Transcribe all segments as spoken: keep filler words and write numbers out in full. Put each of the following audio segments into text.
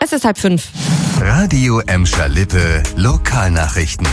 Es ist halb fünf. Radio Emscher Lippe Lokalnachrichten.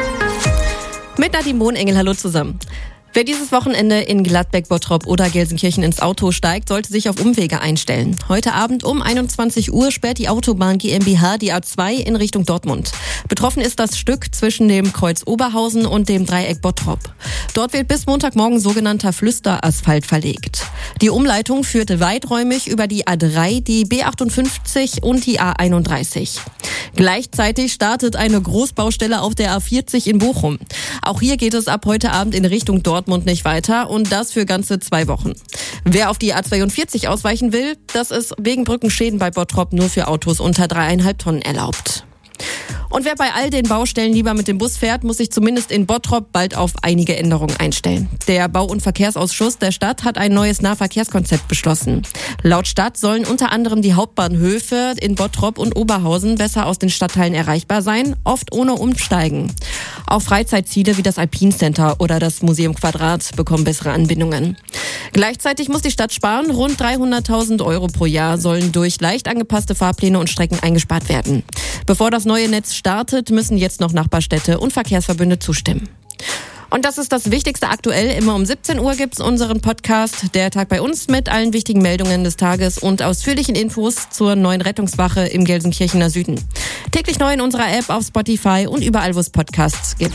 Mit Nadine Bohnengel, hallo zusammen. Wer dieses Wochenende in Gladbeck, Bottrop oder Gelsenkirchen ins Auto steigt, sollte sich auf Umwege einstellen. Heute Abend um einundzwanzig Uhr sperrt die Autobahn GmbH die A zwei in Richtung Dortmund. Betroffen ist das Stück zwischen dem Kreuz Oberhausen und dem Dreieck Bottrop. Dort wird bis Montagmorgen sogenannter Flüsterasphalt verlegt. Die Umleitung führt weiträumig über die A drei, die B achtundfünfzig und die A einunddreißig. Gleichzeitig startet eine Großbaustelle auf der A vierzig in Bochum. Auch hier geht es ab heute Abend in Richtung Dortmund nicht weiter und das für ganze zwei Wochen. Wer auf die A zweiundvierzig ausweichen will, das ist wegen Brückenschäden bei Bottrop nur für Autos unter dreieinhalb Tonnen erlaubt. Und wer bei all den Baustellen lieber mit dem Bus fährt, muss sich zumindest in Bottrop bald auf einige Änderungen einstellen. Der Bau- und Verkehrsausschuss der Stadt hat ein neues Nahverkehrskonzept beschlossen. Laut Stadt sollen unter anderem die Hauptbahnhöfe in Bottrop und Oberhausen besser aus den Stadtteilen erreichbar sein, oft ohne Umsteigen. Auch Freizeitziele wie das Alpine Center oder das Museum Quadrat bekommen bessere Anbindungen. Gleichzeitig muss die Stadt sparen. Rund dreihunderttausend Euro pro Jahr sollen durch leicht angepasste Fahrpläne und Strecken eingespart werden. Bevor das neue Netz startet, müssen jetzt noch Nachbarstädte und Verkehrsverbünde zustimmen. Und das ist das Wichtigste aktuell. Immer um siebzehn Uhr gibt's unseren Podcast Der Tag bei uns mit allen wichtigen Meldungen des Tages und ausführlichen Infos zur neuen Rettungswache im Gelsenkirchener Süden. Täglich neu in unserer App, auf Spotify und überall, wo es Podcasts gibt.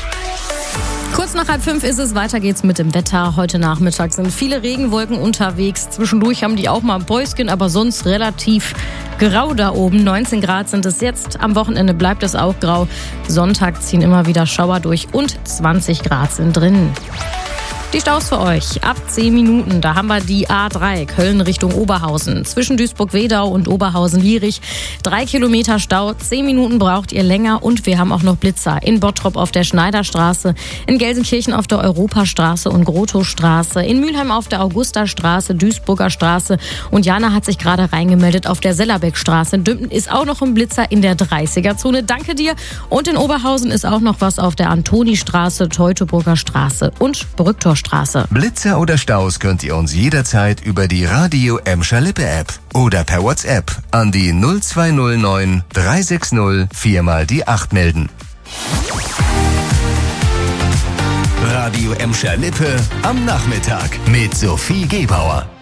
Kurz nach halb fünf ist es, weiter geht's mit dem Wetter. Heute Nachmittag sind viele Regenwolken unterwegs. Zwischendurch haben die auch mal ein Päuschen, aber sonst relativ grau da oben. neunzehn Grad sind es jetzt. Am Wochenende bleibt es auch grau. Sonntag ziehen immer wieder Schauer durch und zwanzig Grad sind drin. Die Staus für euch. Ab zehn Minuten, da haben wir die A drei, Köln Richtung Oberhausen. Zwischen Duisburg-Wedau und Oberhausen-Lierich. Drei Kilometer Stau, zehn Minuten braucht ihr länger. Und wir haben auch noch Blitzer in Bottrop auf der Schneiderstraße, in Gelsenkirchen auf der Europastraße und Grotowstraße, in Mülheim auf der Augustastraße, Duisburger Straße. Und Jana hat sich gerade reingemeldet auf der Sellerbeckstraße. In Dümpen ist auch noch ein Blitzer in der dreißiger-Zone. Danke dir. Und in Oberhausen ist auch noch was auf der Antonistraße, Teutoburger Straße und Brücktorstraße. Blitzer oder Staus könnt ihr uns jederzeit über die Radio Emscher Lippe App oder per WhatsApp an die null zwei null neun drei sechs null vier mal die acht melden. Radio Emscher Lippe am Nachmittag mit Sophie Gebauer.